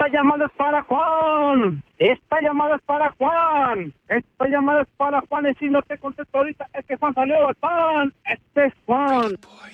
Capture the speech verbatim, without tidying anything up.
Esta llamada es para Juan. Esta llamada es para Juan. Esta llamada es para Juan. Y si no te contesto ahorita, es que Juan salió al pan. Este es Juan.